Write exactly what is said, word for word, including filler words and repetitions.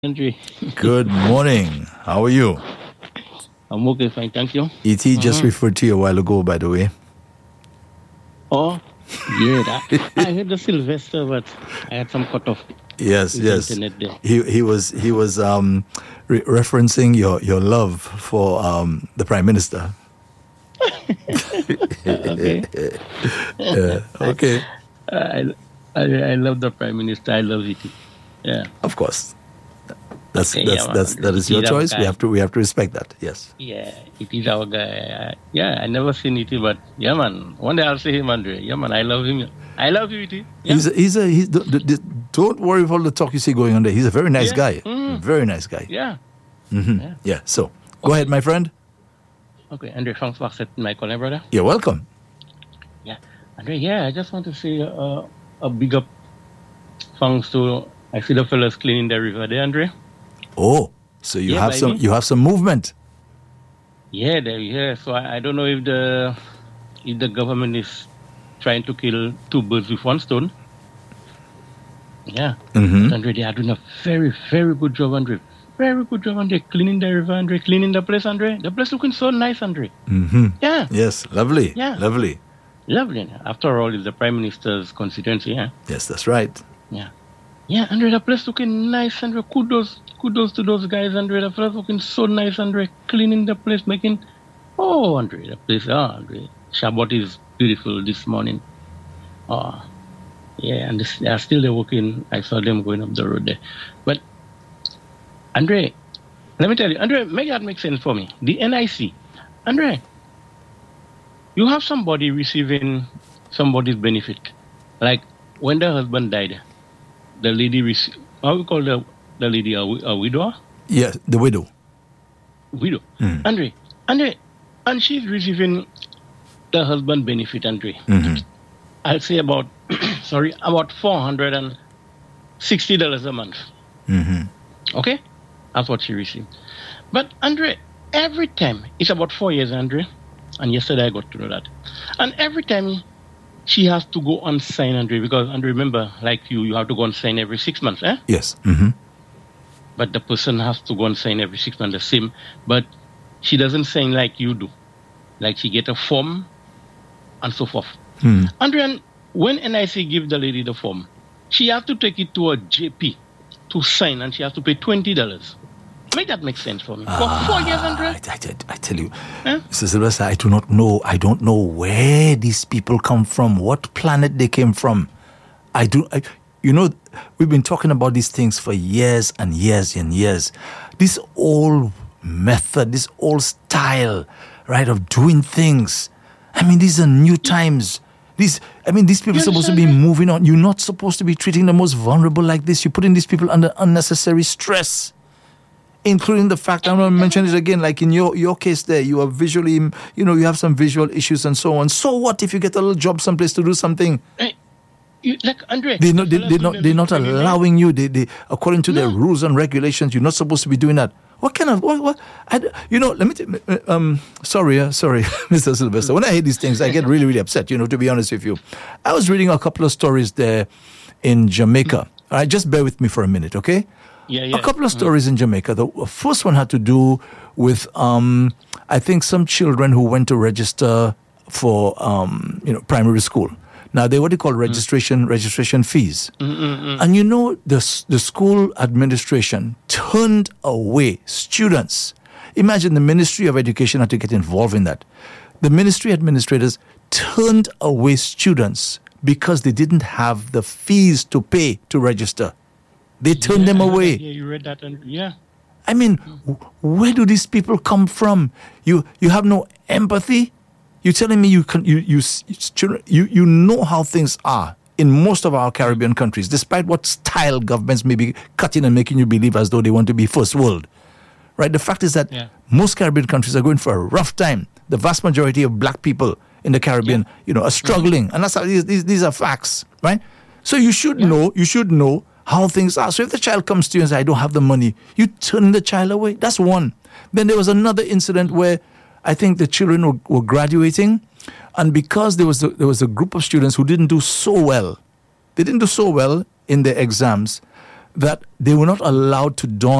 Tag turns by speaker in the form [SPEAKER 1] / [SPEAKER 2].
[SPEAKER 1] Andrew.
[SPEAKER 2] Good morning. How are you?
[SPEAKER 1] I'm okay, fine, thank you.
[SPEAKER 2] E T just
[SPEAKER 1] Uh-huh.
[SPEAKER 2] referred to you a while ago, by the way.
[SPEAKER 1] Oh, yeah, that, I heard the Sylvester, but I had some cut off
[SPEAKER 2] Yes,
[SPEAKER 1] with
[SPEAKER 2] yes.
[SPEAKER 1] the internet there.
[SPEAKER 2] He he was he was um, re- referencing your, your love for um, the Prime Minister.
[SPEAKER 1] Okay.
[SPEAKER 2] Yeah. Okay.
[SPEAKER 1] I, I I love the Prime Minister. I love it. Yeah.
[SPEAKER 2] Of course. That's
[SPEAKER 1] Okay,
[SPEAKER 2] that's
[SPEAKER 1] yeah,
[SPEAKER 2] that's
[SPEAKER 1] man.
[SPEAKER 2] that is
[SPEAKER 1] It
[SPEAKER 2] your
[SPEAKER 1] is our
[SPEAKER 2] choice. We
[SPEAKER 1] guy.
[SPEAKER 2] have to we have to respect that. Yes.
[SPEAKER 1] Yeah, it is our guy. Uh, yeah, I never seen it, but yeah, man. One day I'll see him, Andre. Yeah, man. I love him. I love you, it. Yeah.
[SPEAKER 2] He's a, he's a he's don't, don't- don't worry with all the talk you see going on there. He's a very nice
[SPEAKER 1] Yeah.
[SPEAKER 2] guy.
[SPEAKER 1] Mm.
[SPEAKER 2] Very nice guy.
[SPEAKER 1] Yeah.
[SPEAKER 2] Mhm.
[SPEAKER 1] Yeah.
[SPEAKER 2] Yeah. So go ahead, my friend.
[SPEAKER 1] Okay, Andre, thanks for accepting my call, eh, brother.
[SPEAKER 2] You're welcome.
[SPEAKER 1] Yeah, Andre. Yeah, I just want to say uh, a big up thanks to I see the fellas cleaning the river there, Andre.
[SPEAKER 2] Oh, so you
[SPEAKER 1] Yeah,
[SPEAKER 2] have some
[SPEAKER 1] baby.
[SPEAKER 2] you have some movement.
[SPEAKER 1] Yeah, there. Yeah. So I, I don't know if the if the government is trying to kill two birds with one stone. Yeah,
[SPEAKER 2] Mm-hmm.
[SPEAKER 1] Andre, they are doing a very very good job, Andre. Very good job, Andre. Cleaning the river, Andre. Cleaning the place, Andre. The place looking so nice, Andre.
[SPEAKER 2] Mm-hmm.
[SPEAKER 1] Yeah,
[SPEAKER 2] Yes, lovely.
[SPEAKER 1] Yeah.
[SPEAKER 2] Lovely.
[SPEAKER 1] lovely. After all, it's the prime minister's constituency. Yeah.
[SPEAKER 2] Yes, that's right.
[SPEAKER 1] Yeah. Yeah, Andre, the place looking nice, Andre. Kudos, kudos to those guys, Andre. The place looking so nice, Andre. Cleaning the place, making. Oh, Andre, the place. Oh, Andre. Shabbat is beautiful this morning. Oh, yeah, and this, they are still there working. I saw them going up the road there. But, Andre, let me tell you, Andre, make that make sense for me. The N I C. Andre, you have somebody receiving somebody's benefit. Like when the husband died, the lady received, how we call the, the lady, a, wi- a widow?
[SPEAKER 2] Yes, the widow.
[SPEAKER 1] Widow.
[SPEAKER 2] Mm.
[SPEAKER 1] Andre, Andre, and she's receiving the husband benefit, Andre.
[SPEAKER 2] Mm-hmm.
[SPEAKER 1] I'll say about, sorry, about four hundred sixty dollars a month.
[SPEAKER 2] Mm-hmm.
[SPEAKER 1] Okay? That's what she received. But, Andre, every time, it's about four years, Andre, and yesterday I got to know that. And every time she has to go on sign, Andre, because, Andre, remember, like you, you have to go on sign every six months, eh?
[SPEAKER 2] Yes. Mm-hmm.
[SPEAKER 1] But the person has to go and sign every six months the same. But she doesn't sign like you do. Like she get a form and so forth.
[SPEAKER 2] Mm.
[SPEAKER 1] Andrea, when N I C give the lady the form, she has to take it to a J P to sign, and she has to pay twenty dollars. Make that make sense for me. For four years,
[SPEAKER 2] I,
[SPEAKER 1] Andrea.
[SPEAKER 2] I, I tell you,
[SPEAKER 1] Huh?
[SPEAKER 2] Mister Sylvester, I do not know. I don't know where these people come from, what planet they came from. I do. I, you know, we've been talking about these things for years and years and years. This old method, this old style, right, of doing things. I mean, these are new times. These, I mean, these people are
[SPEAKER 1] You
[SPEAKER 2] supposed to be
[SPEAKER 1] understand me?
[SPEAKER 2] moving on. You're not supposed to be treating the most vulnerable like this. You're putting these people under unnecessary stress, including the fact, I'm going to mention it again, like in your, your case there, you are visually, you know, you have some visual issues and so on. So what if you get a little job someplace to do something?
[SPEAKER 1] Hey, you, like, Andrea.
[SPEAKER 2] They not, they,
[SPEAKER 1] fellas
[SPEAKER 2] they're
[SPEAKER 1] doing
[SPEAKER 2] not,
[SPEAKER 1] the
[SPEAKER 2] they're not
[SPEAKER 1] training, eh?
[SPEAKER 2] allowing you. They, they, according to their
[SPEAKER 1] No.
[SPEAKER 2] rules and regulations, you're not supposed to be doing that. What kind of, what, what, I, d- you know, let me, t- um, sorry, uh, sorry, Mister Sylvester. When I hear these things, I get really, really upset, you know, to be honest with you. I was reading a couple of stories there in Jamaica. All right, just bear with me for a minute, okay?
[SPEAKER 1] Yeah, yeah.
[SPEAKER 2] A couple of stories in Jamaica. The first one had to do with, um, I think, some children who went to register for, um, you know, primary school. Now, they what they call registration registration fees. And you know, the, s- the school administration turned away students. Imagine the Ministry of Education had to get involved in that. The ministry administrators turned away students because they didn't have the fees to pay to register. They turned
[SPEAKER 1] Yeah,
[SPEAKER 2] them
[SPEAKER 1] I heard
[SPEAKER 2] away.
[SPEAKER 1] that. Yeah, you read that, and yeah.
[SPEAKER 2] I mean, w- where do these people come from? You you have no empathy. You're telling me you can you you s- children- you you know how things are in most of our Caribbean countries, despite what style governments may be cutting and making you believe as though they want to be first world. Right? The fact is that
[SPEAKER 1] Yeah.
[SPEAKER 2] most Caribbean countries are going for a rough time. The vast majority of black people in the Caribbean, you know, are struggling, and that's how these these, these are facts, right? So you should know you should know how things are. So if the child comes to you and says, "I don't have the money," you turn the child away. That's one. Then there was another incident where I think the children were, were graduating, and because there was a, there was a group of students who didn't do so well, they didn't do so well in their exams. that they were not allowed to don